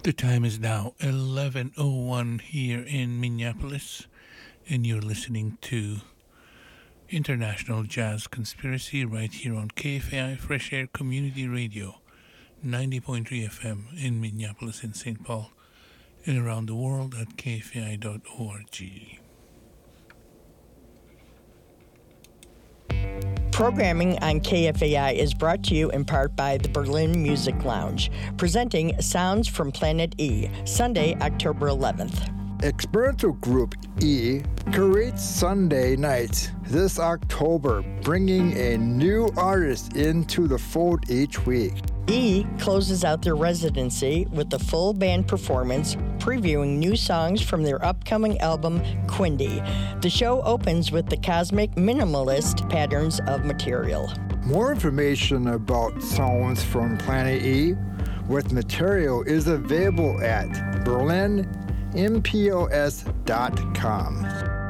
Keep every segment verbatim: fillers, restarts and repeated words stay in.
The time is now eleven oh one here in Minneapolis, and you're listening to International Jazz Conspiracy right here on K F A I Fresh Air Community Radio, ninety point three F M in Minneapolis and Saint Paul, and around the world at k f a i dot org. Programming on K F A I is brought to you in part by the Berlin Music Lounge, presenting Sounds from Planet E, Sunday, October eleventh. Experimental Group E curates Sunday nights this October, bringing a new artist into the fold each week. E closes out their residency with a full band performance previewing new songs from their upcoming album, Quindy. The show opens with the cosmic minimalist patterns of material. More information about Sounds from Planet E with material is available at berlin m p o s dot com.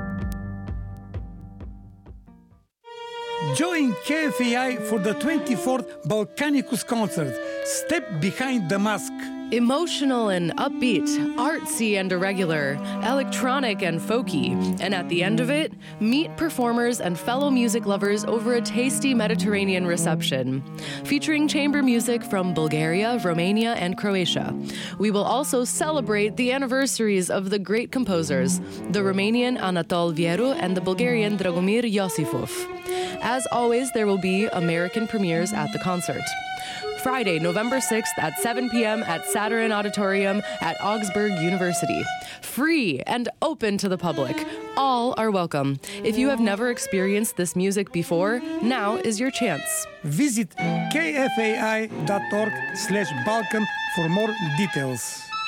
Join K F A I for the twenty-fourth Balkanicus concert, Step Behind the Mask. Emotional and upbeat, artsy and irregular, electronic and folky, and at the end of it, meet performers and fellow music lovers over a tasty Mediterranean reception. Featuring chamber music from Bulgaria, Romania, and Croatia. We will also celebrate the anniversaries of the great composers, the Romanian Anatol Vieru and the Bulgarian Dragomir Yosifov. As always, there will be American premieres at the concert. Friday, November sixth at seven p.m. at Saturn Auditorium at Augsburg University. Free and open to the public. All are welcome. If you have never experienced this music before, now is your chance. Visit k f a i dot org slash Balkan for more details.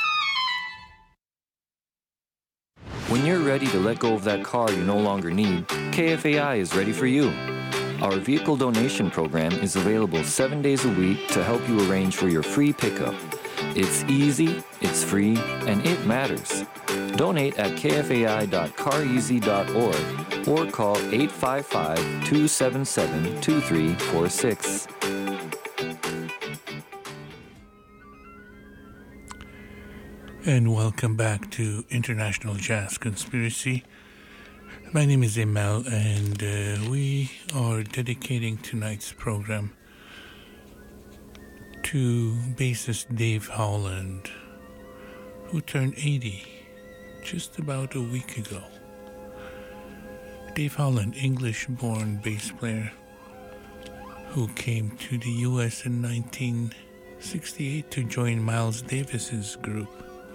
When you're ready to let go of that car you no longer need, K F A I is ready for you. Our vehicle donation program is available seven days a week to help you arrange for your free pickup. It's easy, it's free, and it matters. Donate at k f a i dot car easy dot org or call eight five five, two seven seven, two three four six. And welcome back to International Jazz Conspiracy. My name is Emel, and uh, we are dedicating tonight's program to bassist Dave Howland, who turned eighty just about a week ago. Dave Howland, English-born bass player who came to the U S in nineteen sixty-eight to join Miles Davis's group,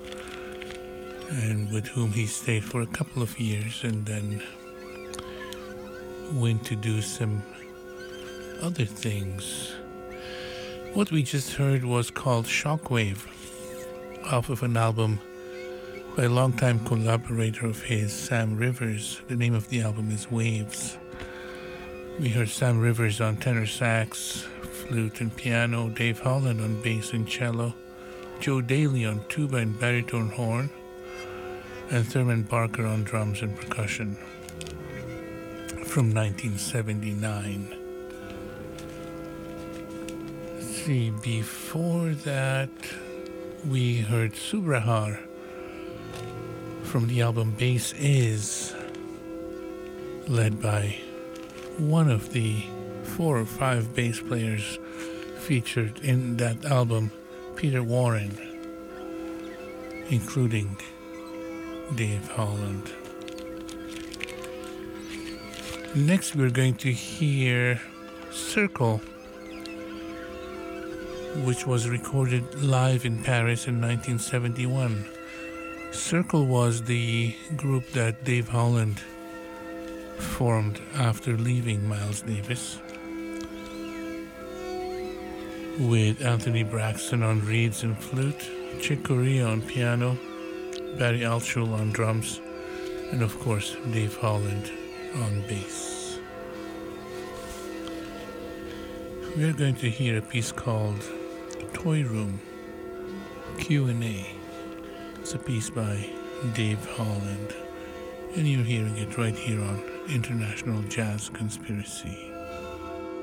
and with whom he stayed for a couple of years and then went to do some other things. What we just heard was called Shockwave, off of an album by a longtime collaborator of his, Sam Rivers. The name of the album is Waves. We heard Sam Rivers on tenor sax, flute and piano, Dave Howland on bass and cello, Joe Daly on tuba and baritone horn, and Thurman Barker on drums and percussion from nineteen seventy-nine. Let's see, before that we heard Subrahar from the album Bass Is, led by one of the four or five bass players featured in that album, Peter Warren, including Dave Howland. Next we're going to hear Circle, which was recorded live in Paris in nineteen seventy-one. Circle was the group that Dave Howland formed after leaving Miles Davis, with Anthony Braxton on reeds and flute, Chick Corea on piano, Barry Altschul on drums, and of course Dave Howland on bass. We are going to hear a piece called Toy Room Q and A. It's a piece by Dave Howland, and you're hearing it right here on International Jazz Conspiracy.